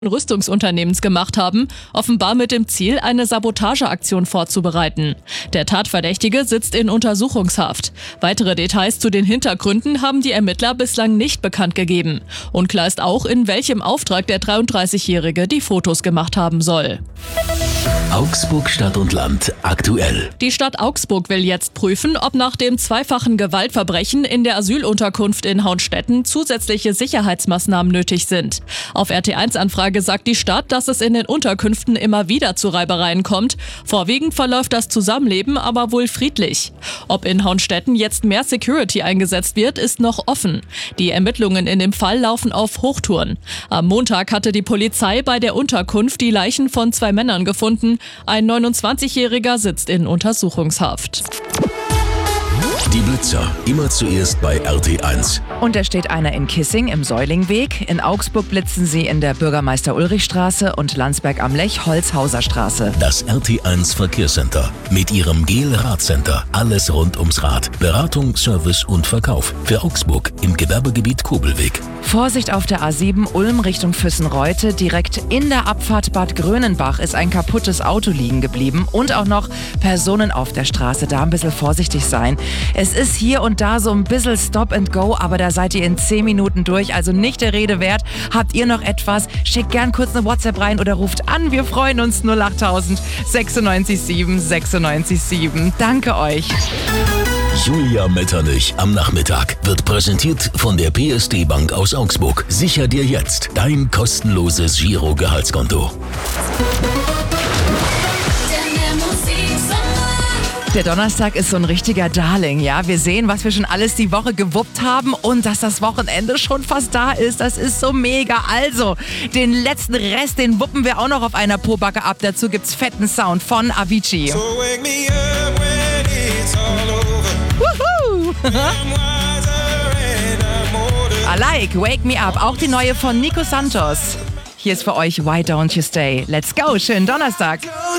Rüstungsunternehmens gemacht haben, offenbar mit dem Ziel, eine Sabotageaktion vorzubereiten. Der Tatverdächtige sitzt in Untersuchungshaft. Weitere Details zu den Hintergründen haben die Ermittler bislang nicht bekannt gegeben. Unklar ist auch, in welchem Auftrag der 33-Jährige die Fotos gemacht haben soll. Augsburg Stadt und Land aktuell. Die Stadt Augsburg will jetzt prüfen, ob nach dem zweifachen Gewaltverbrechen in der Asylunterkunft in Hauenstetten zusätzliche Sicherheitsmaßnahmen nötig sind. Auf RT1-Anfrage sagt die Stadt, dass es in den Unterkünften immer wieder zu Reibereien kommt. Vorwiegend verläuft das Zusammenleben aber wohl friedlich. Ob in Hauenstetten jetzt mehr Security eingesetzt wird, ist noch offen. Die Ermittlungen in dem Fall laufen auf Hochtouren. Am Montag hatte die Polizei bei der Unterkunft die Leichen von 2 Männern gefunden. Ein 29-Jähriger sitzt in Untersuchungshaft. Die Blitzer, immer zuerst bei RT1. Und da steht einer in Kissing im Säulingweg. In Augsburg blitzen sie in der Bürgermeister-Ulrich-Straße und Landsberg am Lech, Holzhauser Straße. Das RT1 Verkehrscenter mit ihrem GEL-Radcenter. Alles rund ums Rad. Beratung, Service und Verkauf. Für Augsburg im Gewerbegebiet Kobelweg. Vorsicht auf der A7 Ulm Richtung Füssen-Reute. Direkt in der Abfahrt Bad Grönenbach ist ein kaputtes Auto liegen geblieben. Und auch noch Personen auf der Straße. Da ein bisschen vorsichtig sein. Es ist hier und da so ein bisschen Stop and Go, aber da seid ihr in 10 Minuten durch, also nicht der Rede wert. Habt ihr noch etwas? Schickt gern kurz eine WhatsApp rein oder ruft an. Wir freuen uns. 08000 96 7 96 7. Danke euch. Julia Metternich am Nachmittag wird präsentiert von der PSD Bank aus Augsburg. Sicher dir jetzt dein kostenloses Giro-Gehaltskonto. Der Donnerstag ist so ein richtiger Darling, ja. Wir sehen, was wir schon alles die Woche gewuppt haben und dass das Wochenende schon fast da ist. Das ist so mega. Also, den letzten Rest, den wuppen wir auch noch auf einer Pobacke ab. Dazu gibt's fetten Sound von Avicii. So wake me up when it's all over. Wuhu! I'm wiser and I'm older. I like Wake Me Up, auch die neue von Nico Santos. Hier ist für euch Why Don't You Stay. Let's go, schönen Donnerstag.